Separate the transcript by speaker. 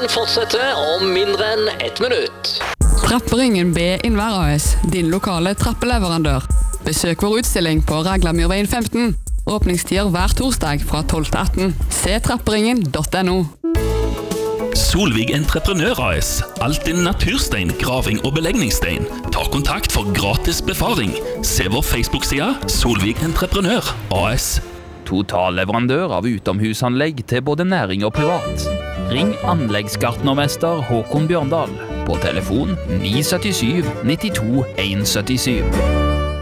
Speaker 1: Sendingen fortsetter om mindre enn 1 minutt.
Speaker 2: Trapperingen B Innvær AS, din lokale trappeleverandør. Besøk vår utstilling på Raglamyrveien 15. Åpningstider hver torsdag fra 12 til 18. Se trapperingen.no.
Speaker 3: Solvig Entreprenør AS. Alt innen naturstein, graving og belegningsstein. Ta kontakt for gratis befaring. Se vår Facebook-side Solvig Entreprenør AS.
Speaker 4: Totalleverandør av utomhusanlegg til både næring og privat. Ring anleggsgartnermester Håkon Bjørndal på telefon 977 92 177.